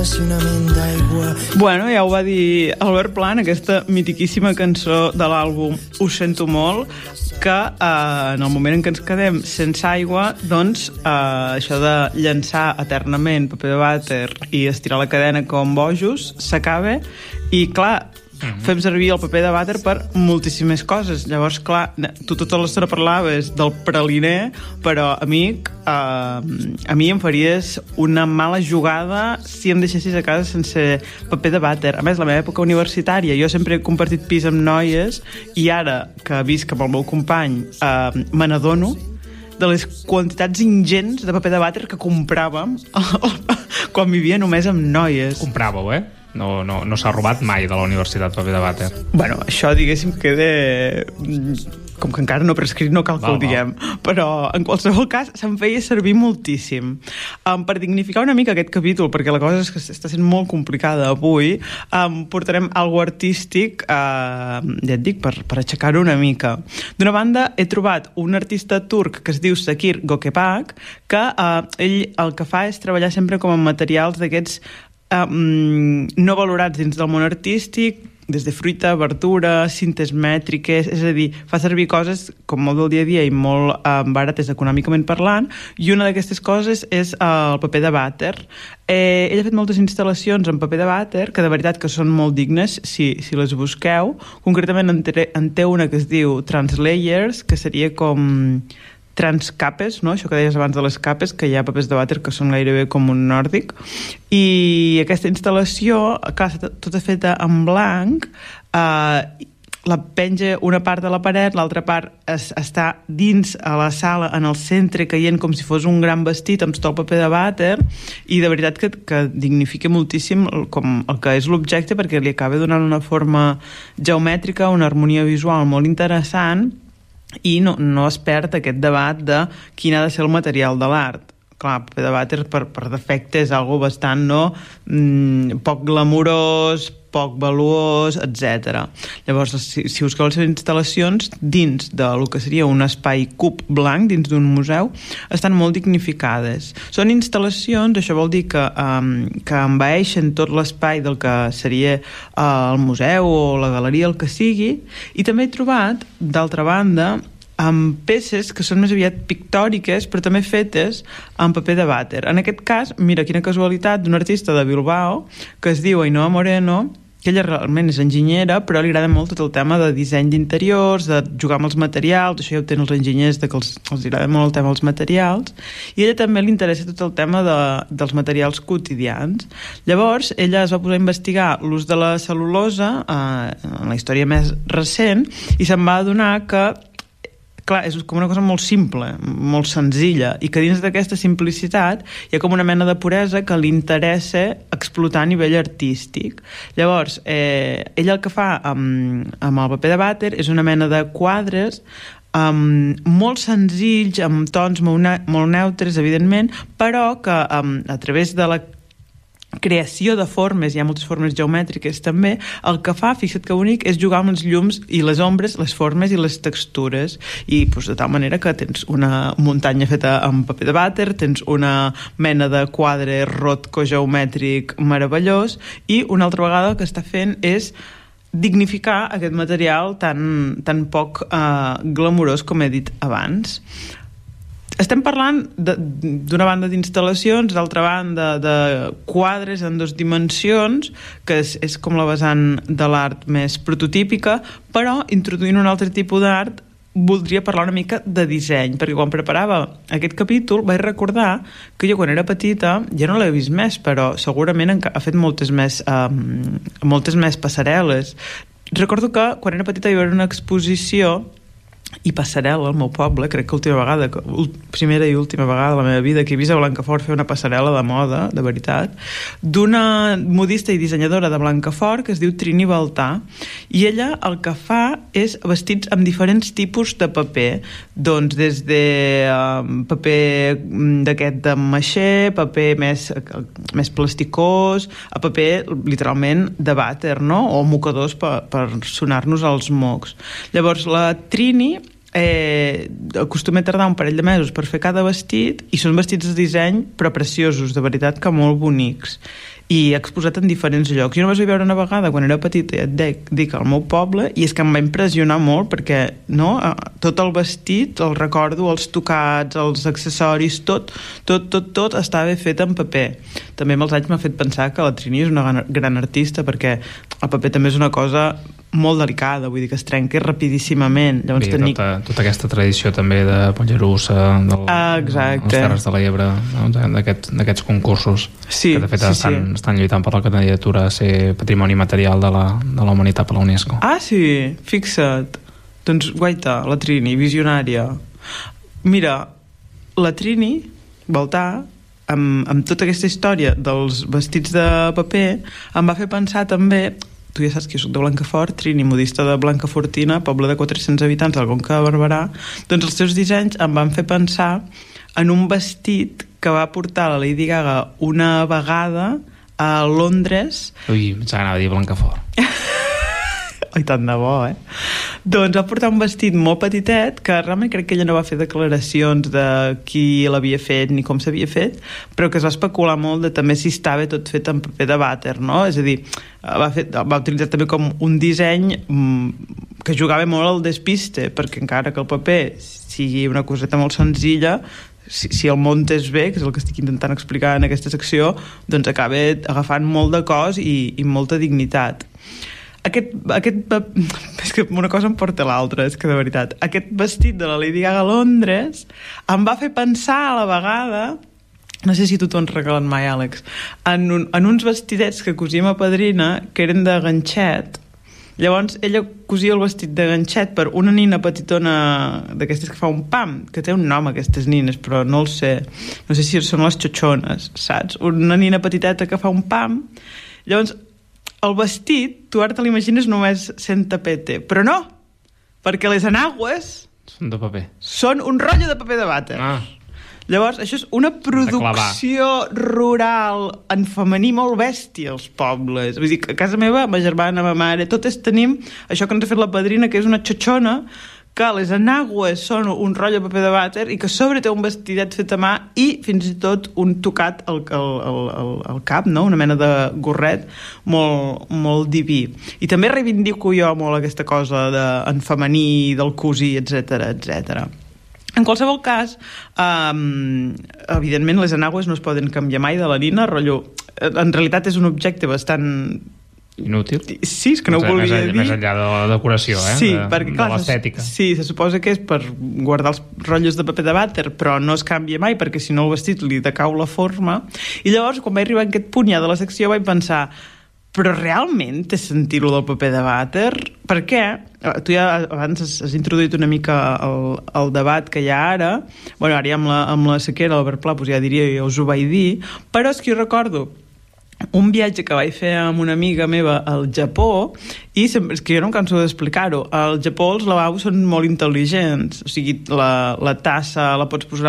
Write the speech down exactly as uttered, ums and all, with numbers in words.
Bueno, ja ho va dir Albert Pla en aquesta mitiquíssima cançó de l'àlbum Ho sento molt, que eh, en el moment en què ens quedem sense aigua, doncs eh, això de llançar eternament paper de vàter i estirar la cadena com bojos s'acaba i clar, Mm-hmm. fem servir el paper de vàter per moltíssimes coses. Llavors, clar, tu tota l'estona parlaves del praliner, però, amic, eh, a mi em faries una mala jugada si em deixessis a casa sense paper de vàter. A més, la meva època universitària, jo sempre he compartit pis amb noies i ara que visc amb el meu company eh, me n'adono de les quantitats ingents de paper de vàter que compràvem quan vivia només amb noies. Compràveu, eh? No, no, no s'ha robat mai de la universitat paper de vàter. Bueno, això diguéssim que de... com que encara no prescrit no cal que val, ho diguem, val. Però en qualsevol cas se'n feia servir moltíssim. Um, per dignificar una mica aquest capítol, perquè la cosa és que està sent molt complicada avui, um, portarem algo artístic, uh, ja et dic, per, per aixecar-ho una mica. D'una banda, he trobat un artista turc que es diu Sakir Gökebek, que uh, ell el que fa és treballar sempre com a materials d'aquests Um, no valorats dins del món artístic, des de fruita, verdura, cintes mètriques, és a dir, fa servir coses com molt del dia a dia i molt um, barates econòmicament parlant, i una d'aquestes coses és uh, el paper de vàter. Eh, ell ha fet moltes instal·lacions en paper de vàter que de veritat que són molt dignes si, si les busqueu. Concretament en té, en té una que es diu Translayers, que seria com transcapes, no? Això que deies abans de les capes, que hi ha papers de vàter que són gairebé com un nòrdic, i aquesta instal·lació, clar, tota feta en blanc, eh, la penja una part de la paret, l'altra part es, està dins a la sala, en el centre, caient com si fos un gran vestit amb tot el paper de vàter, i de veritat que, que dignifica moltíssim el, com el que és l'objecte, perquè li acaba donant una forma geomètrica, una harmonia visual molt interessant, i no, no es perd aquest debat de quin ha de ser el material de l'art. Clar, paper de vàter per, per defecte és algo bastant, no? Mm, poc glamurós, poc valuós, etcètera. Llavors, si, si busqueu les seves instal·lacions dins del que seria un espai cub blanc, dins d'un museu, estan molt dignificades. Són instal·lacions, això vol dir que, um, que envaeixen tot l'espai del que seria uh, el museu o la galeria, el que sigui, i també he trobat, d'altra banda, amb peces que són més aviat pictòriques, però també fetes amb paper de vàter. En aquest cas, mira, quina casualitat, d'un artista de Bilbao, que es diu Ainhoa Moreno, que ella realment és enginyera, però li agrada molt tot el tema de disseny d'interiors, de jugar amb els materials, això ja ho tenen els enginyers, de que els, els agrada molt el tema dels materials, i a ella també li interessa tot el tema de, dels materials quotidians. Llavors, ella es va posar a investigar l'ús de la cel·lulosa eh, en la història més recent, i se'n va adonar que clar, és com una cosa molt simple, molt senzilla, i que dins d'aquesta simplicitat hi ha com una mena de puresa que li interessa explotar a nivell artístic. Llavors, eh, ella el que fa amb, amb el paper de vàter és una mena de quadres um, molt senzills, amb tons molt, ne molt neutres, evidentment, però que um, a través de la creació de formes, hi ha moltes formes geomètriques també, el que fa, fixa't que bonic, és jugar amb els llums i les ombres, les formes i les textures, i pues, de tal manera que tens una muntanya feta amb paper de vàter, tens una mena de quadre rotco geomètric meravellós, i una altra vegada el que està fent és dignificar aquest material tan, tan poc eh, glamurós com he dit abans. Estem parlant d'una banda d'instal·lacions, d'altra banda de quadres en dues dimensions, que és, és com la vessant de l'art més prototípica, però introduint un altre tipus d'art voldria parlar una mica de disseny, perquè quan preparava aquest capítol vaig recordar que jo quan era petita, ja no l'he vist més, però segurament ha fet moltes més, um, moltes més passarel·les. Recordo que quan era petita hi va haver una exposició i passarel·la al meu poble, crec que última vegada, primera i última vegada de la meva vida que he vist a Blancafort fer una passarel·la de moda, de veritat, d'una modista i dissenyadora de Blancafort que es diu Trini Baltà, i ella el que fa és vestits amb diferents tipus de paper, doncs des de um, paper d'aquest de maixer, paper més, més plasticós, a paper literalment de vàter, no? O mocadors per, per sonar-nos els mocs. Llavors la Trini eh, acostuma a tardar un parell de mesos per fer cada vestit, i són vestits de disseny però preciosos, de veritat que molt bonics. i exposat en diferents llocs. Jo només vaig veure una vegada quan era petita, ja et dic, dic al meu poble, i és que em va impressionar molt perquè no, tot el vestit, el recordo, els tocats, els accessoris, tot, tot, tot, tot estava fet en paper. També amb els anys m'ha fet pensar que la Trini és una gran, gran artista, perquè el paper també és una cosa molt delicada, vull dir que es trenca rapidíssimament. Llavors, Bé, tenir... tota, tota aquesta tradició també de Pollerussa, del, ah, exacte. les Terres de l'Ebre, no? d'aquests aquest concursos sí, que de fet sí, estan, sí. estan lluitant per la candidatura a ser patrimoni material de la, de la humanitat per la UNESCO. Ah, sí? Fixa't. Doncs guaita, la Trini, visionària. Mira, la Trini, Baltar, amb, amb tota aquesta història dels vestits de paper, em va fer pensar també... Tu ja saps que jo soc de Blancafort, Trini, modista de Blancafortina, poble de quatre-cents habitants al Conca de Barberà, doncs els seus dissenys em van fer pensar en un vestit que va portar la Lady Gaga una vegada a Londres. Ui, em anava a dir Blancafort. Ai, tant de bo, eh? Doncs va portar un vestit molt petitet, que realment crec que ella no va fer declaracions de qui l'havia fet ni com s'havia fet, però que es va especular molt de també si estava tot fet en paper de vàter, no? És a dir, va, fer, va utilitzar també com un disseny que jugava molt al despiste, perquè encara que el paper sigui una coseta molt senzilla, si, si el muntes bé, que és el que estic intentant explicar en aquesta secció, doncs acaba agafant molt de cos i, i molta dignitat. Aquest, aquest, és que una cosa em porta a l'altra, és que de veritat, aquest vestit de la Lady Gaga a Londres em va fer pensar a la vegada, no sé si tu t'ho han regalat mai, Àlex, en, un, en uns vestidets que cosia ma padrina, que eren de ganxet. Llavors ella cosia el vestit de ganxet per una nina petitona d'aquestes que fa un pam, que té un nom aquestes nines, però no el sé, no sé si són les xotxones, saps? Una nina petiteta que fa un pam. Llavors el vestit, tu ara te l'imagines només sent tapete, però no, perquè les enagües són de paper, són un rotllo de paper de vàter. Ah. Llavors, això és una producció rural en femení molt bèstia als pobles. Vull dir que a casa meva, ma germana, ma mare, totes tenim això que ens ha fet la padrina, que és una xotxona, que les enagües són un rotllo de paper de vàter i que a sobre té un vestidet fet a mà i fins i tot un tocat al, al, al, al cap, no? Una mena de gorret molt, molt diví. I també reivindico jo molt aquesta cosa de, en femení, del cosí, etcètera, etcètera. En qualsevol cas, um, evidentment les enagües no es poden canviar mai de la nina, rotllo, en realitat és un objecte bastant inútil. Sí, és que no ho volia més, dir. Més enllà de la decoració, eh? Sí, de, perquè, clar, de l'estètica. Sí, se suposa que és per guardar els rotllos de paper de vàter, però no es canvia mai, perquè si no el vestit li decau la forma. I llavors, quan vaig arribar a aquest punt ja de la secció, vaig pensar, però realment té sentit lo del paper de vàter? Per què? Tu ja abans has, has introduït una mica el, el debat que hi ha ara. Bueno, ara ja amb la, amb la sequera, l'Albert Pla, doncs ja diria, jo us ho vaig dir, però és que jo recordo un viatge que vaig fer amb una amiga meva al Japó, i sempre, és que jo no em canso d'explicar-ho, al Japó els lavabos són molt intel·ligents, o sigui, la, la tassa la pots posar